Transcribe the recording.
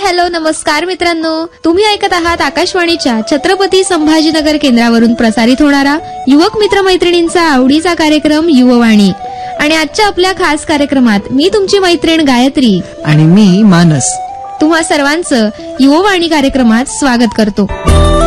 Hello नमस्कार मित्रांनो, तुम्ही ऐकत आहात आकाशवाणीच्या छत्रपती संभाजीनगर केंद्रावरून प्रसारित होणारा युवक मित्रमैत्रिणींचा आवडीचा कार्यक्रम युववाणी. आणि आजच्या आपल्या खास कार्यक्रमात मी तुमची मैत्रीण गायत्री आणि मी मानस तुम्हा सर्वांचं युववाणी कार्यक्रमात स्वागत करतो.